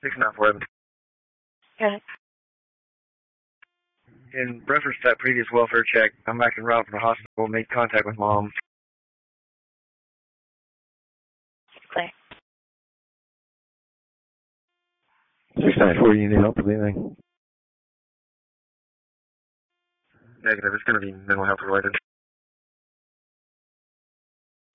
694. Okay. In reference to that previous welfare check, I'm back en route from the hospital, made contact with Mom. Okay. 694, you need help with anything? Negative, it's going to be mental health related.